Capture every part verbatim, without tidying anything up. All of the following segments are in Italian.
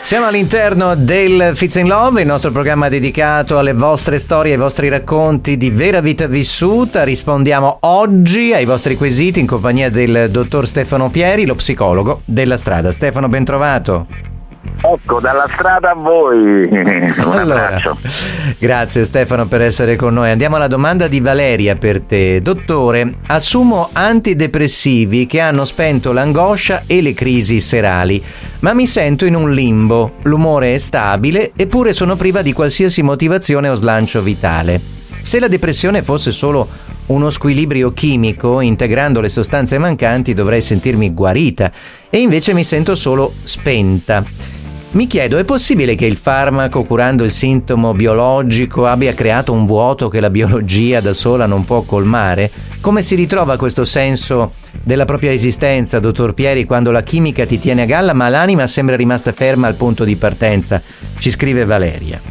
Siamo all'interno del Fits in Love, il nostro programma dedicato alle vostre storie, ai vostri racconti di vera vita vissuta. Rispondiamo oggi ai vostri quesiti in compagnia del dottor Stefano Pieri, lo psicologo della strada. Stefano, ben trovato. Ecco, dalla strada a voi. Un allora, abbraccio. Grazie Stefano per essere con noi. Andiamo alla domanda di Valeria per te. Dottore, assumo antidepressivi che hanno spento l'angoscia e le crisi serali, ma mi sento in un limbo. L'umore è stabile, eppure sono priva di qualsiasi motivazione o slancio vitale. Se la depressione fosse solo uno squilibrio chimico, integrando le sostanze mancanti dovrei sentirmi guarita, e invece mi sento solo spenta. Mi chiedo, è possibile che il farmaco, curando il sintomo biologico, abbia creato un vuoto che la biologia da sola non può colmare? Come si ritrova questo senso della propria esistenza, dottor Pieri, quando la chimica ti tiene a galla ma l'anima sembra rimasta ferma al punto di partenza? Ci scrive Valeria.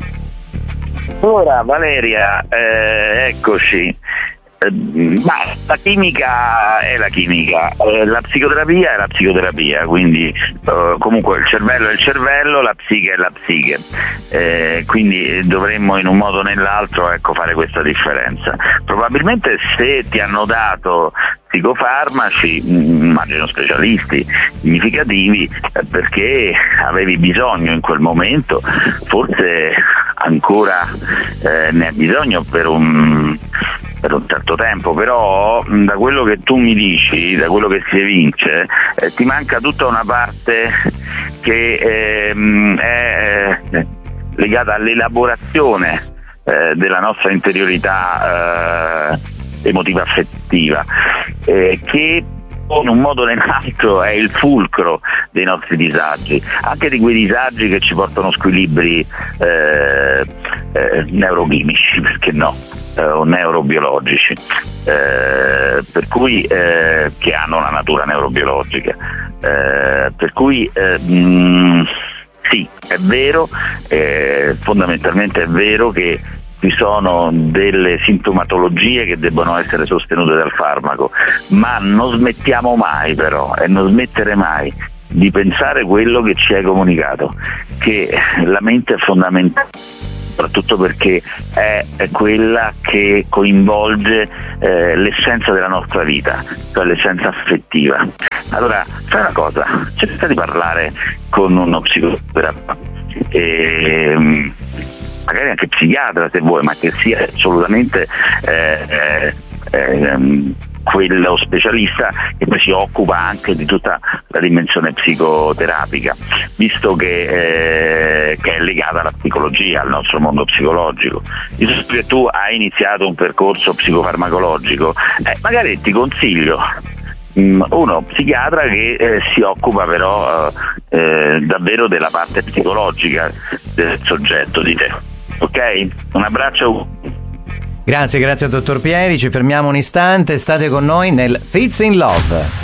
Allora, Valeria, eh, eccoci. Ma la chimica è la chimica, eh, la psicoterapia è la psicoterapia, quindi eh, comunque il cervello è il cervello, la psiche è la psiche, eh, quindi dovremmo in un modo o nell'altro ecco, fare questa differenza. Probabilmente se ti hanno dato psicofarmaci, immagino specialisti significativi, eh, perché avevi bisogno in quel momento, forse ancora eh, ne hai bisogno per un per un certo tempo, però da quello che tu mi dici, da quello che si evince, eh, ti manca tutta una parte che ehm, è eh, legata all'elaborazione eh, della nostra interiorità eh, emotiva affettiva, eh, che in un modo o nell'altro è il fulcro dei nostri disagi, anche di quei disagi che ci portano squilibri eh, eh, neurochimici, perché no? Eh, o neurobiologici, eh, per cui eh, che hanno una natura neurobiologica, eh, per cui eh, mh, sì, è vero, eh, fondamentalmente è vero che ci sono delle sintomatologie che debbono essere sostenute dal farmaco, ma non smettiamo mai però, e non smettere mai di pensare quello che ci hai comunicato, che la mente è fondamentale, soprattutto perché è, è quella che coinvolge eh, l'essenza della nostra vita, cioè l'essenza affettiva. Allora, fai una cosa, cerca di parlare con uno psicoterapeuta, e, magari anche psichiatra se vuoi, ma che sia assolutamente eh, eh, eh, quello specialista che poi si occupa anche di tutta la dimensione psicoterapica, visto che, eh, che è legata alla psicologia, al nostro mondo psicologico. Visto che tu hai iniziato un percorso psicofarmacologico, eh, magari ti consiglio um, uno psichiatra che eh, si occupa però eh, davvero della parte psicologica del soggetto, di te. Ok? Un abbraccio. Grazie, grazie al dottor Pieri, ci fermiamo un istante, state con noi nel Fits in Love.